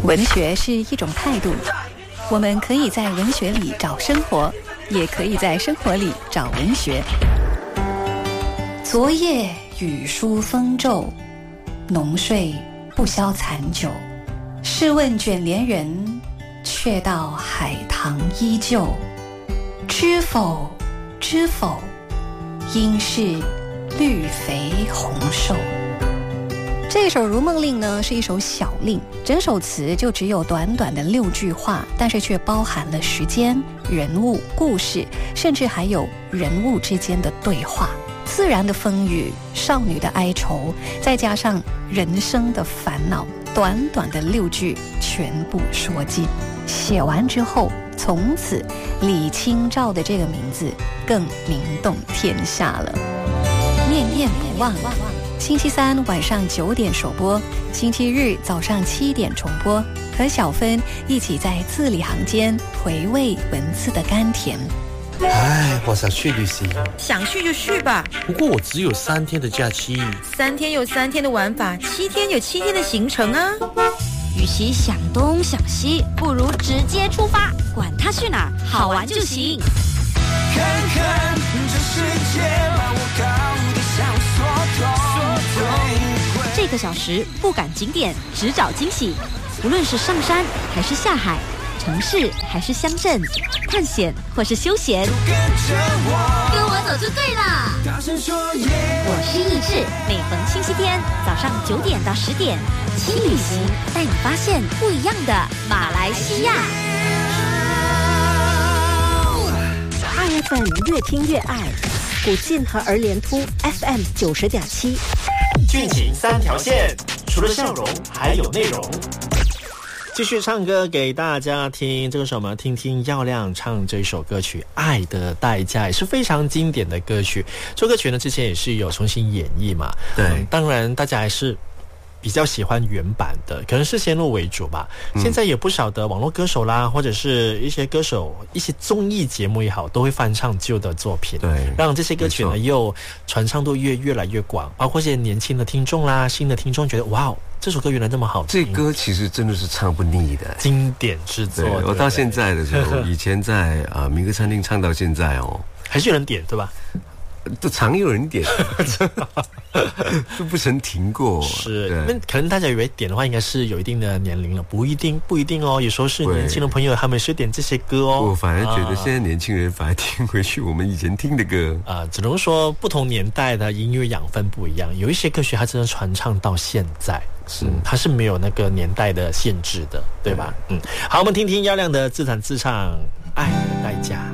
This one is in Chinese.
文学是一种态度，我们可以在文学里找生活，也可以在生活里找文学。昨夜雨疏风骤，浓睡不消残酒。试问卷帘人，却道海棠依旧。知否知否，应是绿肥红瘦。这首《如梦令》呢，是一首小令，整首词就只有短短的6句话，但是却包含了时间、人物、故事，甚至还有人物之间的对话。自然的风雨，少女的哀愁，再加上人生的烦恼，短短的6句全部说尽。写完之后，从此李清照的这个名字更名动天下了。念念不忘，星期三晚上9点首播，星期日早上7点重播，和小芬一起在字里行间回味文字的甘甜。 唉，我想去旅行。 想去就去吧。 不过我只有3天的假期。 3天有3天的玩法，7天有7天的行程啊。 与其想东想西，不如直接出发，管他去哪儿，好玩就行。 看看这世界，把我搞得像缩头。 这个小时不赶景点，只找惊喜。无论是上山还是下海，城市还是乡镇，探险或是休闲，跟我走就对了。 大声说耶！ 我是易智，每逢星期天早上9点到10点，轻旅行带你发现不一样的马来西亚。 2FM 越听越爱，古晋和儿联突 FM 90.7， 剧情3条线，除了笑容还有内容。 继续唱歌给大家听，这个时候我们要听听耀亮唱这一首歌曲《爱的代价》，也是非常经典的歌曲。这歌曲呢之前也是有重新演绎嘛， 对， 当然大家还是比较喜欢原版的，可能是先入为主吧。现在有不少的网络歌手啦，或者是一些歌手，一些综艺节目也好，都会翻唱旧的作品， 对， 让这些歌曲呢又传唱度越来越广，包括一些年轻的听众啦、新的听众觉得哇哦，这首歌原来这么好听。 这歌其实真的是唱不腻的， 经典之作。 对，我到现在的时候，以前在民歌餐厅唱到现在哦， 还是有人点对吧？ 都常有人点，都不曾停过。 是，那可能大家以为点的话应该是有一定的年龄了，不一定哦。有时候是年轻的朋友，他们是点这些歌哦。 我反而觉得现在年轻人反而听回去我们以前听的歌只能说不同年代的音乐养分不一样。有一些歌曲它真的传唱到现在，它是没有那个年代的限制的，对吧？好，我们听听耀亮的自弹自唱《爱的代价》。